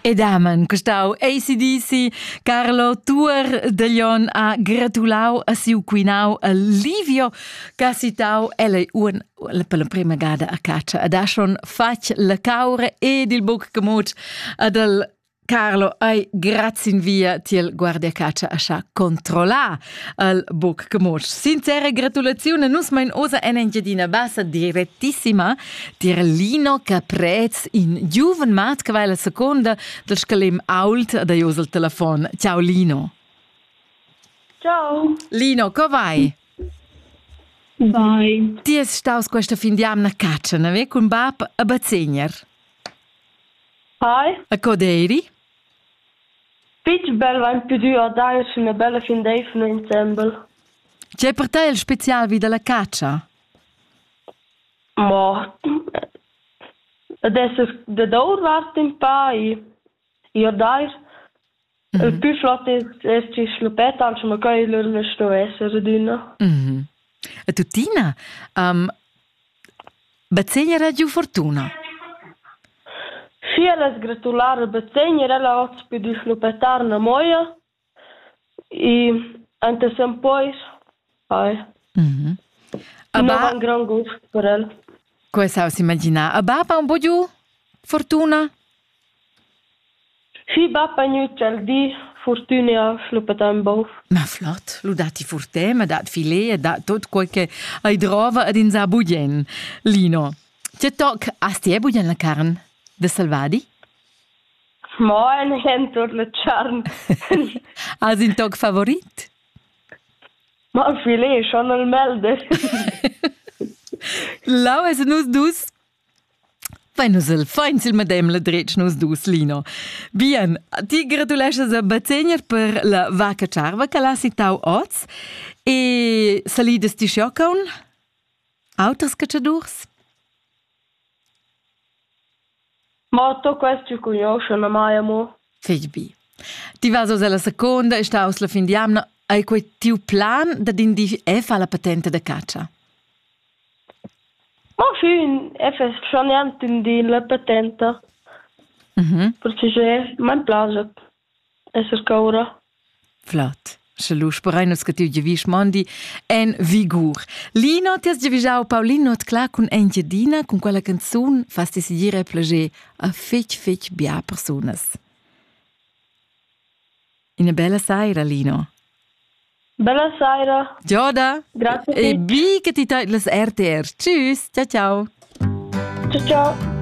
Ed amen, questau AC/DC, Carlo Tuor de Lion ha gratulau a siu quinau a Livio Cassitau e per la prima gada a caccia ed ha schon fac la caure ed il buc camut ad el Carlo, ai grazie in via tiel guardia caccia a scha controlla al buc camut. Sincere gratulazione, nus mein osa en engiadina bassa direttissima dir Lino Caprez in giuven mat che vai la seconda del scalem ault da ius al telefon. Ciao Lino. Ciao. Lino, co vai? Vai. Ti es staus questa fin di amna caccia, ne ve cun bab a Bazzegner. Hai. A coderi? Pitch bel vain più due a dare una bella fin d'eifno ensemble. C'è per te il special vi della caccia? Ma adesso da dor vart in pai. Io dai. Il più flott è ci slupet, anche ma che loro non sto essere d'una. A tutina, Bazzegner ha giù fortuna. Vieles gratulare Bazzegner, ela hat più di slupetar na moia. Ante sem pois. Hai. Non ha un gran gusto per el. Come saus immagina? A baba un po' giù fortuna? Sì, baba nu c'è di fortuna slupetar in bau. Ma flott, lu dati forte, ma dat filet, dat tot quel che hai drova ad in sa bugen. Lino, c'è toc asti e bugen la carne de Salvadi? Ma en hentor le charm. Has in toc favorit? Ma il filet schon al melde. Lau es nus dus. Fein sil medem la dretsch nus dus, Lino. Bien, ti gratulesces a Bazzegner per la vaca charva che l'ha sitau oz e salides ti sciocaun? Autos cacciadurs? Ma to questo conoscono mai amo. Fej bi. Ti vas os la seconda e staus la fin di amna. Hai quei tiu plan da din di fa la patente da caccia? Ma sì, è schon niente in la patente. Perché c'è, mi piace essere caura. Flott. Schalus perenus che tu gevis mondi en vigur. Lino, ti has gevisau Paulino at clar con engiadina con quella canzun fasti si dire plager a fech bia personas. Una bella saira, Lino. Bella saira. Gioda. Grazie. E bi che ti tai las RTR. Tschüss. Ciao ciao. Ciao ciao.